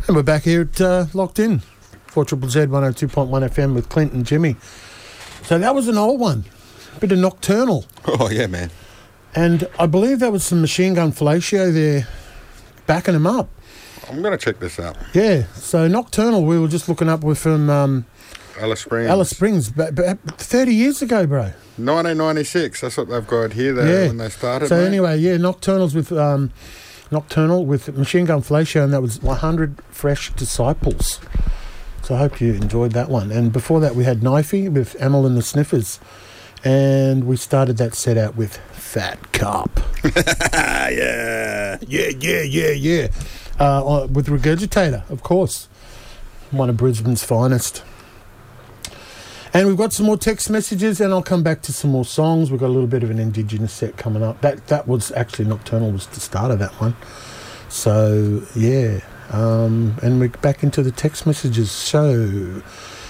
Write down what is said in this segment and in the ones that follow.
And we're back here at Locked In, 4ZZZ 102.1 FM with Clint and Jimmy. So that was an old one, a bit of Nocturnal. Oh, yeah, man. And I believe there was some Machine Gun Fellatio there backing him up. I'm going to check this out. Yeah, so Nocturnal, we were just looking up with from Alice Springs. Alice Springs, but 30 years ago, bro. 1996, that's what they've got here when they started. So mate. anyway, yeah, Nocturnal with Machine Gun Fellatio, and that was 100 Fresh Disciples. So I hope you enjoyed that one. And before that, we had Knifey with Amel and the Sniffers. And we started that set out with Fat Cop. Yeah. With Regurgitator, of course. One of Brisbane's finest. And we've got some more text messages, and I'll come back to some more songs. We've got a little bit of an Indigenous set coming up. That was actually Nocturnal was the start of that one. So, yeah. And we're back into the text messages. So,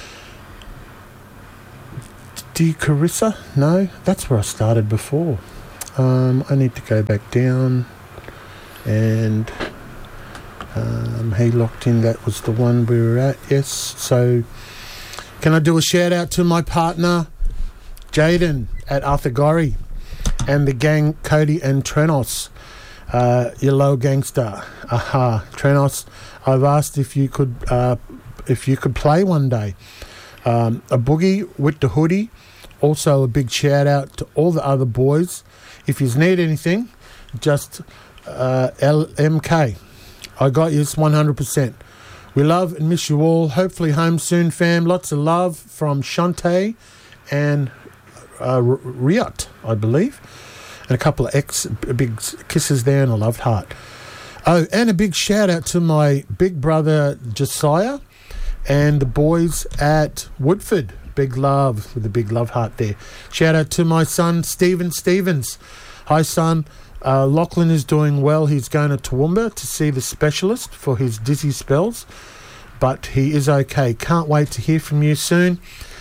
Dear Carissa? No, that's where I started before. I need to go back down. And, hey, Locked In, that was the one we were at. Yes, so... Can I do a shout out to my partner, Jaden at Arthur Gorrie, and the gang, Cody and Trenos, your gangster. Trenos, I've asked if you could play one day. A boogie with the hoodie. Also a big shout out to all the other boys. If you need anything, just LMK. I got you 100%. We love and miss you all. Hopefully home soon, fam. Lots of love from Shantae and Riot, I believe. And a couple of big kisses there and a loved heart. Oh, and a big shout out to my big brother Josiah and the boys at Woodford. Big love with a big love heart there. Shout out to my son Stephen Stevens. Hi, son. Lachlan is doing well. He's going to Toowoomba to see the specialist for his dizzy spells, but he is okay. Can't wait to hear from you soon.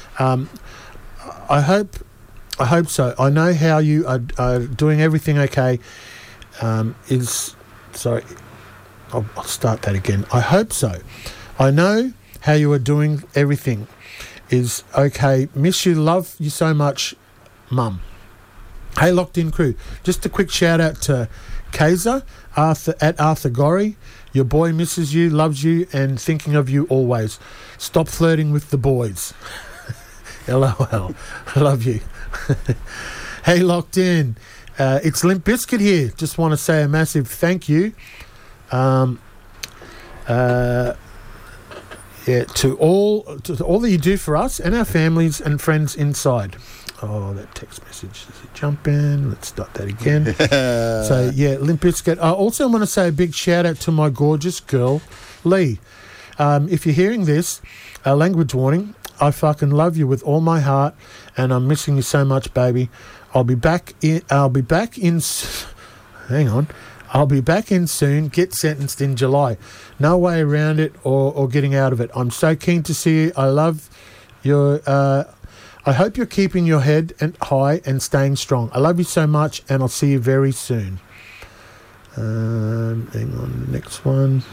I hope so. I know how you are doing everything okay. Sorry, I'll start that again. I hope so. I know how you are doing everything is okay. Miss you, love you so much, Mum. Hey, Locked In crew, just a quick shout out to Kaiser at Arthur Gorrie. Your boy misses you, loves you, and thinking of you always. Stop flirting with the boys. LOL. I love you. Hey, Locked In. It's Limp Bizkit here. Just want to say a massive thank you. To all that you do for us and our families and friends inside. Oh, that text message. Does it jump in? Let's start that again. So, yeah, Limp Bizkit. I also want to say a big shout out to my gorgeous girl, Lee. If you're hearing this, language warning, I fucking love you with all my heart, and I'm missing you so much, baby. I'll be back in soon. Get sentenced in July. No way around it or getting out of it. I'm so keen to see you. I love your... I hope you're keeping your head high and staying strong. I love you so much, and I'll see you very soon. Hang on, the next one.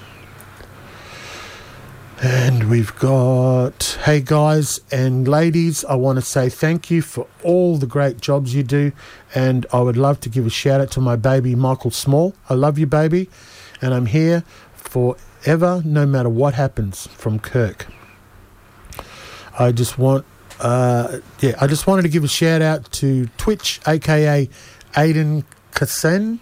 And we've got, hey guys and ladies, I want to say thank you for all the great jobs you do, and I would love to give a shout out to my baby Michael Small. I love you, baby, and I'm here forever, no matter what happens. From Kirk. I just wanted to give a shout out to Twitch, aka Aiden Cousin.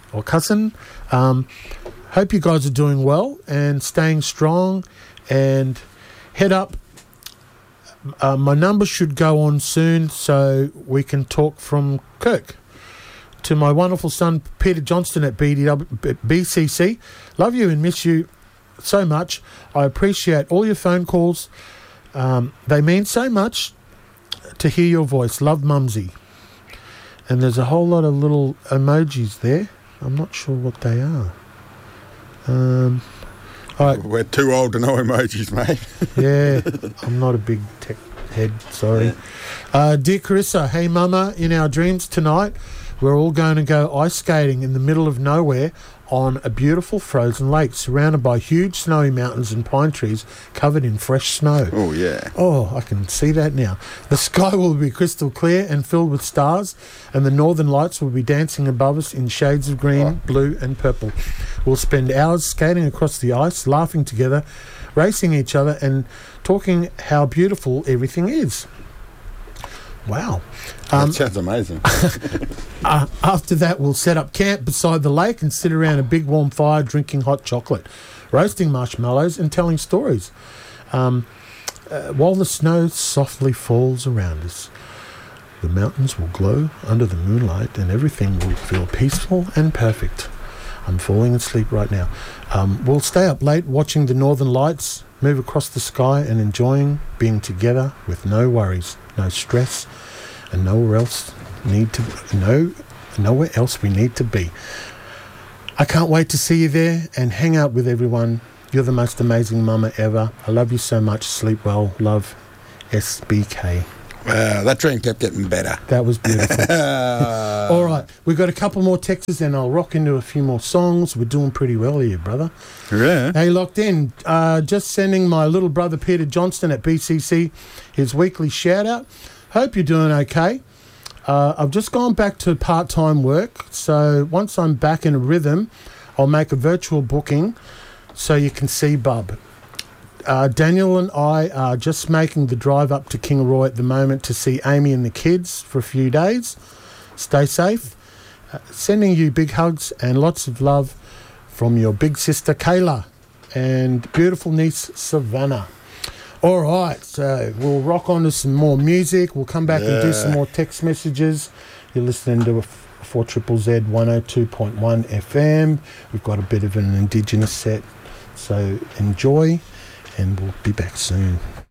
Hope you guys are doing well and staying strong, and head up. My number should go on soon so we can talk from Kirk. To my wonderful son Peter Johnston at BCC, love you and miss you so much. I appreciate all your phone calls. They mean so much to hear your voice. Love, Mumsy. And there's a whole lot of little emojis there. I'm not sure what they are. All right. We're too old to know emojis, mate. Yeah, I'm not a big tech head, sorry. Dear Carissa, hey mama, in our dreams tonight, we're all going to go ice skating in the middle of nowhere on a beautiful frozen lake surrounded by huge snowy mountains and pine trees covered in fresh snow. Oh, yeah. Oh, I can see that now. The sky will be crystal clear and filled with stars, and the northern lights will be dancing above us in shades of green, blue and purple. We'll spend hours skating across the ice, laughing together, racing each other and talking how beautiful everything is. Wow. That sounds amazing. After that, we'll set up camp beside the lake and sit around a big warm fire drinking hot chocolate, roasting marshmallows and telling stories while the snow softly falls around us. The mountains will glow under the moonlight and everything will feel peaceful and perfect. I'm falling asleep right now. We'll stay up late watching the northern lights move across the sky and enjoying being together with no worries, no stress, and nowhere else we need to be. I can't wait to see you there and hang out with everyone. You're the most amazing mama ever. I love you so much. Sleep well. Love, SBK. Wow, that dream kept getting better. That was beautiful. All right, we've got a couple more texts and I'll rock into a few more songs. We're doing pretty well here, brother. Yeah. Hey, locked in. Just sending my little brother Peter Johnston at BCC his weekly shout-out. Hope you're doing okay. I've just gone back to part-time work, so once I'm back in a rhythm, I'll make a virtual booking so you can see Bub. Daniel and I are just making the drive up to Kingaroy at the moment to see Amy and the kids for a few days. Stay safe. Sending you big hugs and lots of love from your big sister Kayla and beautiful niece Savannah. All right, so we'll rock on to some more music. We'll come back and do some more text messages. You're listening to 4ZZZ 102.1 FM. We've got a bit of an Indigenous set, so enjoy. And we'll be back soon.